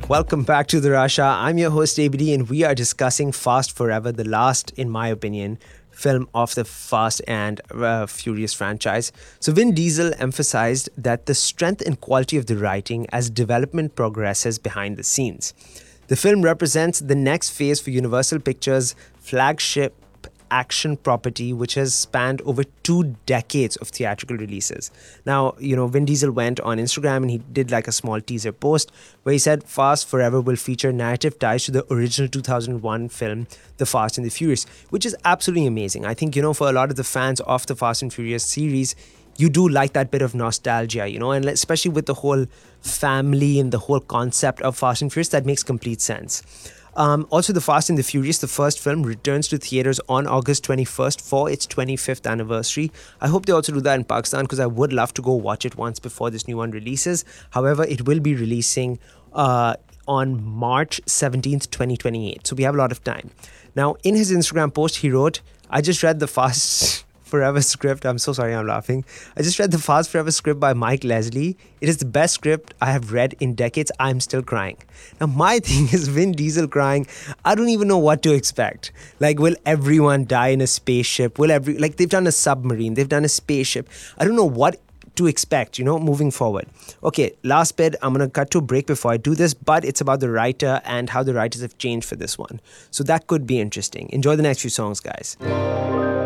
Welcome back to The Rasha. I'm your host ABD and we are discussing Fast Forever, the last, in my opinion, film of the Fast and Furious franchise. So Vin Diesel emphasized that the strength and quality of the writing as development progresses behind the scenes. The film represents the next phase for Universal Pictures' flagship action property, which has spanned over 2 decades of theatrical releases. Now, Vin Diesel went on Instagram and he did like a small teaser post where he said Fast Forever will feature narrative ties to the original 2001 film, The Fast and the Furious, which is absolutely amazing. I think, for a lot of the fans of the Fast and Furious series, you do like that bit of nostalgia, and especially with the whole family and the whole concept of Fast and Furious, that makes complete sense. Also, The Fast and the Furious, the first film, returns to theaters on August 21st for its 25th anniversary. I hope they also do that in Pakistan because I would love to go watch it once before this new one releases. However, it will be releasing on March 17th, 2028. So we have a lot of time. Now, in his Instagram post, he wrote, I just read the Fast Forever script. I'm so sorry I'm laughing. I just read the Fast Forever script by Mike Leslie. It is the best script I have read in decades. I'm still crying. Now, my thing is Vin Diesel crying. I don't even know what to expect. Like, will everyone die in a spaceship? They've done a submarine. They've done a spaceship. I don't know what to expect, moving forward. Okay, last bit. I'm going to cut to a break before I do this, but it's about the writer and how the writers have changed for this one. So that could be interesting. Enjoy the next few songs, guys.